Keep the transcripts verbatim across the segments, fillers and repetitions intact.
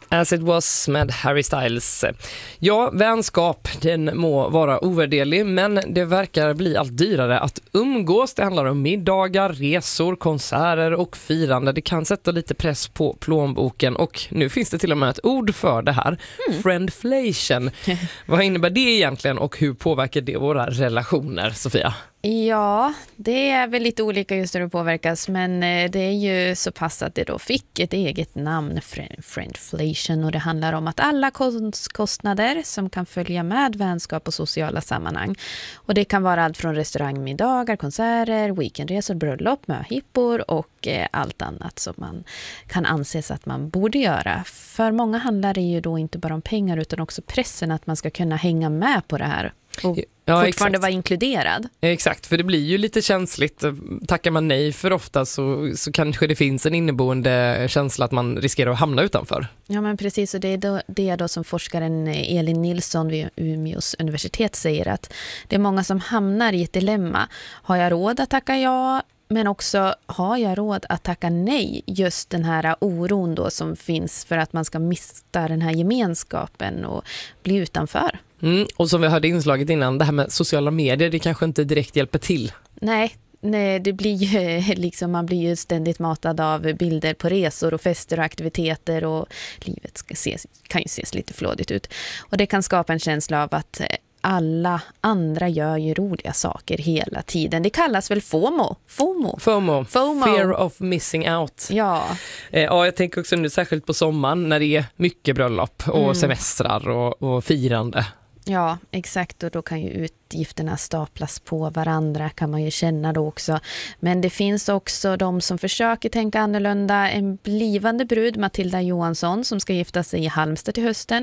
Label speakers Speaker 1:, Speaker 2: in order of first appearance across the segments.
Speaker 1: As it was med Harry Styles. Ja, vänskap, den må vara ovärderlig, men det verkar bli allt dyrare att umgås. Det handlar om middagar, resor, konserter och firande. Det kan sätta lite press på plånboken och nu finns det till och med ett ord för det här. Mm. Friendflation. Vad innebär det egentligen och hur påverkar det våra relationer, Sofia?
Speaker 2: Ja, det är väl lite olika just hur det påverkas, men det är ju så pass att det då fick ett eget namn, friendflation, och det handlar om att alla kostnader som kan följa med vänskap och sociala sammanhang, och det kan vara allt från restaurangmiddagar, konserter, weekendresor, bröllop, möhippor och allt annat som man kan anses att man borde göra. För många handlar det ju då inte bara om pengar utan också pressen att man ska kunna hänga med på det här och ja, fortfarande exakt. Vara inkluderad.
Speaker 1: Exakt, för det blir ju lite känsligt. Tackar man nej för ofta så, så kanske det finns en inneboende känsla att man riskerar att hamna utanför.
Speaker 2: Ja, men precis, och det är då, det är då som forskaren Elin Nilsson vid Umeås universitet säger att det är många som hamnar i ett dilemma. Har jag råd att tacka ja? Men också, har jag råd att tacka nej? Just den här oron då som finns för att man ska mista den här gemenskapen och bli utanför.
Speaker 1: Mm, och som vi hörde inslaget innan, det här med sociala medier, det kanske inte direkt hjälper till.
Speaker 2: Nej, nej det blir ju liksom, man blir ju ständigt matad av bilder på resor och fester och aktiviteter, och livet ska ses, kan ju ses lite flådigt ut. Och det kan skapa en känsla av att alla andra gör ju roliga saker hela tiden. Det kallas väl FOMO? FOMO.
Speaker 1: FOMO.
Speaker 2: FOMO.
Speaker 1: Fear of missing out.
Speaker 2: Ja.
Speaker 1: Eh, ja, jag tänker också nu särskilt på sommaren när det är mycket bröllop och mm. semestrar och, och firande.
Speaker 2: Ja, exakt, och då kan ju utgifterna staplas på varandra, kan man ju känna då också. Men det finns också de som försöker tänka annorlunda. En blivande brud, Matilda Johansson, som ska gifta sig i Halmstad till hösten.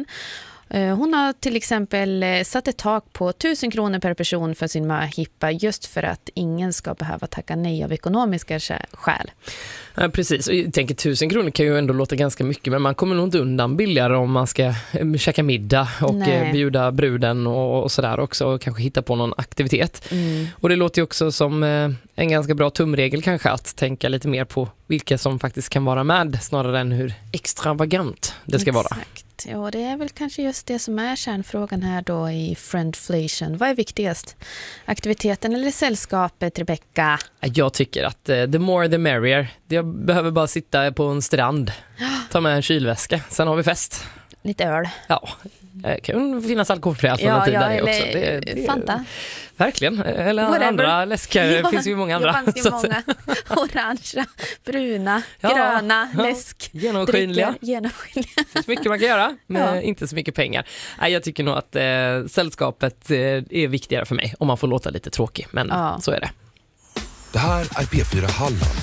Speaker 2: Hon har till exempel satt ett tak på tusen kronor per person för sin möhippa, just för att ingen ska behöva tacka nej av ekonomiska skäl.
Speaker 1: Ja, precis, och jag tänker tusen kronor kan ju ändå låta ganska mycket, men man kommer nog inte undan billigare om man ska käka middag och nej. bjuda bruden och, och sådär också, och kanske hitta på någon aktivitet. Mm. Och det låter ju också som en ganska bra tumregel kanske att tänka lite mer på vilka som faktiskt kan vara med snarare än hur extravagant det ska
Speaker 2: Exakt.
Speaker 1: vara.
Speaker 2: Ja, det är väl kanske just det som är kärnfrågan här då i friendflation. Vad är viktigast? Aktiviteten eller sällskapet, Rebecca?
Speaker 1: Jag tycker att uh, the more the merrier. Jag behöver bara sitta på en strand, ta med en kylväska, sen har vi fest.
Speaker 2: Lite öl.
Speaker 1: Ja, det kan finnas alkoholfria alternativ
Speaker 2: ja, ja,
Speaker 1: där
Speaker 2: eller
Speaker 1: också. Det, det,
Speaker 2: Fanta.
Speaker 1: Verkligen, eller Whatever. Andra läskar, ja, det finns ju många andra.
Speaker 2: Det finns ju många. Orangea, bruna, ja, gröna, ja, läsk.
Speaker 1: Genomskinliga.
Speaker 2: Genomskinliga.
Speaker 1: Det finns mycket man kan göra, men
Speaker 2: ja.
Speaker 1: inte så mycket pengar. Nej, jag tycker nog att eh, sällskapet eh, är viktigare för mig, om man får låta lite tråkig, men ja. så är det.
Speaker 3: Det här är P fyra Halland.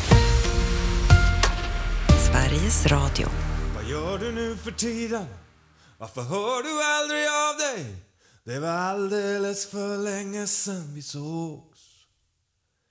Speaker 4: Sveriges Radio.
Speaker 5: Vad gör du nu för tiden? Varför hör du aldrig av dig? Det var alldeles för länge sedan vi såg.